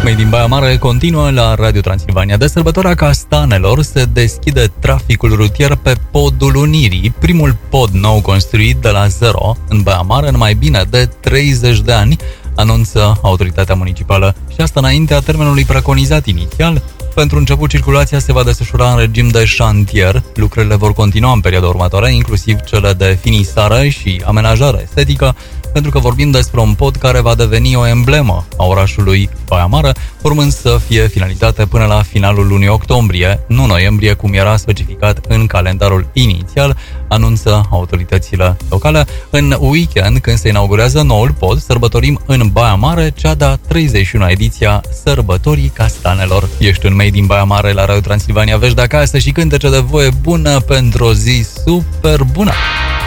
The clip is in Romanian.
Mei din Baia Mare continuă la Radio Transilvania. De sărbătoarea castanelor se deschide traficul rutier pe Podul Unirii, primul pod nou construit de la zero în Baia Mare în mai bine de 30 de ani, anunță autoritatea municipală, și asta înaintea termenului preconizat inițial. Pentru început, circulația se va desfășura în regim de șantier. Lucrările vor continua în perioada următoare, inclusiv cele de finisare și amenajare estetică, pentru că vorbim despre un pod care va deveni o emblemă a orașului Baia Mare, urmând să fie finalizate până la finalul lunii octombrie, nu noiembrie, cum era specificat în calendarul inițial, anunță autoritățile locale. În weekend, când se inaugurează noul pod, sărbătorim în Baia Mare cea de-a 31-a ediție a Sărbătorii Castanelor. Ești un Mei din Baia Mare la Radio Transilvania, vești de acasă și cântece de voie bună pentru o zi super bună!